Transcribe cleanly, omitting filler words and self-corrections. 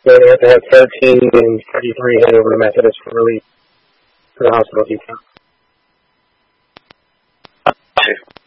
So they have to have 13 and 33 head over to Methodist for relief for the hospital detail.